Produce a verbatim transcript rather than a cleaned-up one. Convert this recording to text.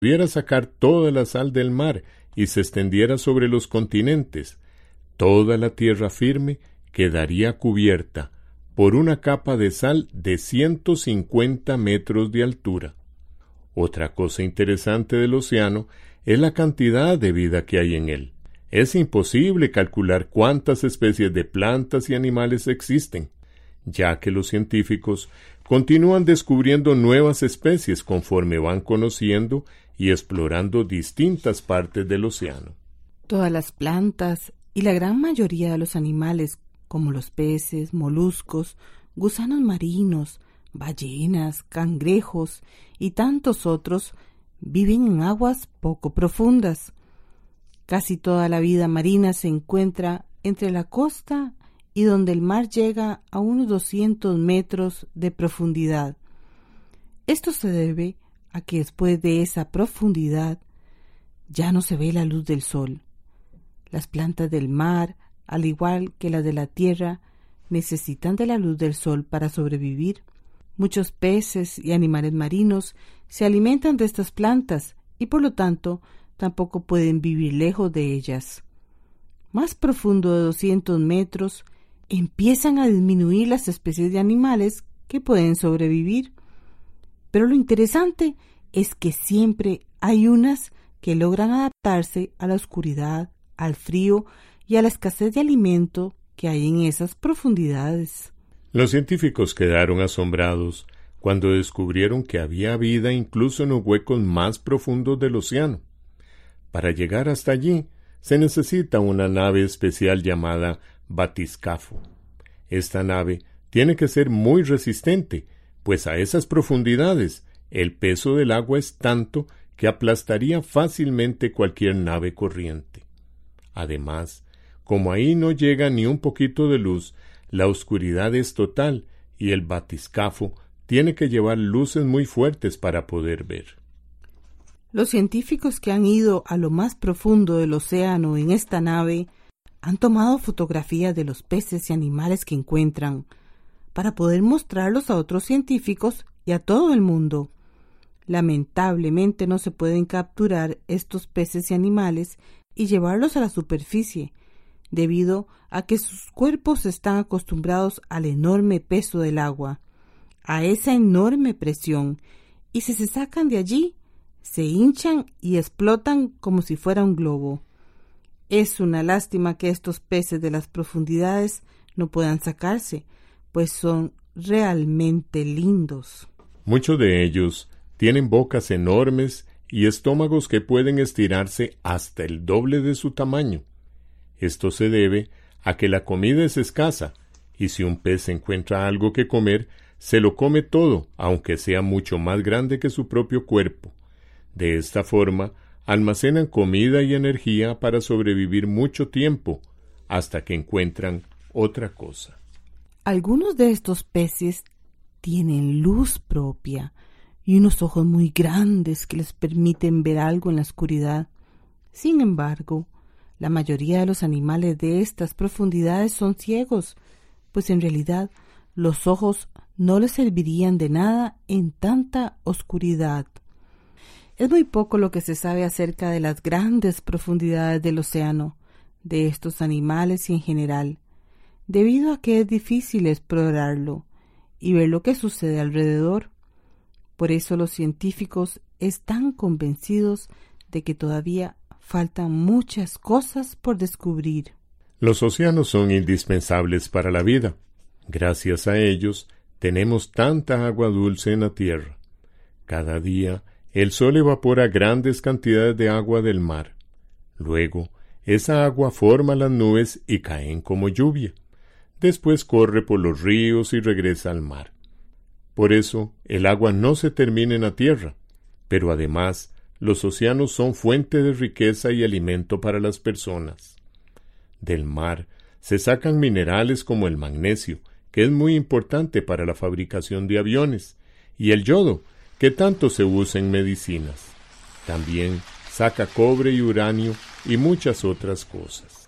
pudiera sacar toda la sal del mar y se extendiera sobre los continentes, toda la tierra firme quedaría cubierta por una capa de sal de ciento cincuenta metros de altura. Otra cosa interesante del océano es la cantidad de vida que hay en él. Es imposible calcular cuántas especies de plantas y animales existen, ya que los científicos continúan descubriendo nuevas especies conforme van conociendo y explorando distintas partes del océano. Todas las plantas y la gran mayoría de los animales, como los peces, moluscos, gusanos marinos, ballenas, cangrejos y tantos otros, viven en aguas poco profundas. Casi toda la vida marina se encuentra entre la costa y donde el mar llega a unos doscientos metros de profundidad. Esto se debe a que después de esa profundidad ya no se ve la luz del sol. Las plantas del mar, al igual que las de la tierra, necesitan de la luz del sol para sobrevivir. Muchos peces y animales marinos se alimentan de estas plantas y por lo tanto tampoco pueden vivir lejos de ellas. Más profundo de doscientos metros, empiezan a disminuir las especies de animales que pueden sobrevivir. Pero lo interesante es que siempre hay unas que logran adaptarse a la oscuridad, al frío y a la escasez de alimento que hay en esas profundidades. Los científicos quedaron asombrados cuando descubrieron que había vida incluso en los huecos más profundos del océano. Para llegar hasta allí, se necesita una nave especial llamada batiscafo. Esta nave tiene que ser muy resistente, pues a esas profundidades el peso del agua es tanto que aplastaría fácilmente cualquier nave corriente. Además, como ahí no llega ni un poquito de luz, la oscuridad es total y el batiscafo tiene que llevar luces muy fuertes para poder ver. Los científicos que han ido a lo más profundo del océano en esta nave han tomado fotografías de los peces y animales que encuentran para poder mostrarlos a otros científicos y a todo el mundo. Lamentablemente no se pueden capturar estos peces y animales y llevarlos a la superficie, debido a que sus cuerpos están acostumbrados al enorme peso del agua, a esa enorme presión, y si se sacan de allí, se hinchan y explotan como si fuera un globo. Es una lástima que estos peces de las profundidades no puedan sacarse, pues son realmente lindos. Muchos de ellos tienen bocas enormes y estómagos que pueden estirarse hasta el doble de su tamaño. Esto se debe a que la comida es escasa, y si un pez encuentra algo que comer, se lo come todo, aunque sea mucho más grande que su propio cuerpo. De esta forma, almacenan comida y energía para sobrevivir mucho tiempo, hasta que encuentran otra cosa. Algunos de estos peces tienen luz propia y unos ojos muy grandes que les permiten ver algo en la oscuridad. Sin embargo, la mayoría de los animales de estas profundidades son ciegos, pues en realidad los ojos no les servirían de nada en tanta oscuridad. Es muy poco lo que se sabe acerca de las grandes profundidades del océano, de estos animales y en general, debido a que es difícil explorarlo y ver lo que sucede alrededor. Por eso los científicos están convencidos de que todavía faltan muchas cosas por descubrir. Los océanos son indispensables para la vida. Gracias a ellos tenemos tanta agua dulce en la tierra. Cada día el sol evapora grandes cantidades de agua del mar. Luego, esa agua forma las nubes y caen como lluvia. Después corre por los ríos y regresa al mar. Por eso, el agua no se termina en la tierra, pero además, los océanos son fuente de riqueza y alimento para las personas. Del mar se sacan minerales como el magnesio, que es muy importante para la fabricación de aviones, y el yodo, que tanto se usa en medicinas. También saca cobre y uranio y muchas otras cosas.